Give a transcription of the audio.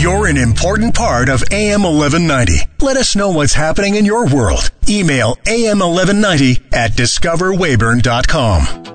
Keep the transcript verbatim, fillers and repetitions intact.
You're an important part of A M eleven ninety. Let us know what's happening in your world. Email A M eleven ninety at discover weyburn dot com.